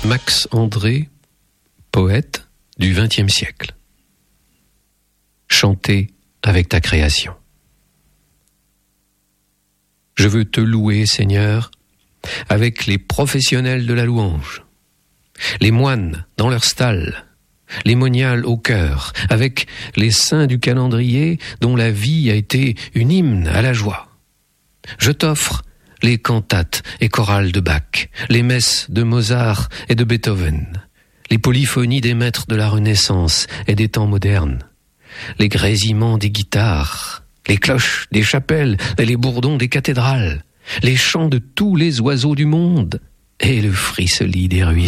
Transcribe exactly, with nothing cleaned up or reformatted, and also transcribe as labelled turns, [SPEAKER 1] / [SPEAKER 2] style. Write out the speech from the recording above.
[SPEAKER 1] Max André, poète du vingtième siècle. Chanter avec ta création. Je veux te louer, Seigneur, avec les professionnels de la louange, les moines dans leur stalle, les moniales au cœur, avec les saints du calendrier dont la vie a été une hymne à la joie. Je t'offre les cantates et chorales de Bach, les messes de Mozart et de Beethoven, les polyphonies des maîtres de la Renaissance et des temps modernes, les grésillements des guitares, les cloches des chapelles et les bourdons des cathédrales, les chants de tous les oiseaux du monde et le frissellis des ruisseaux.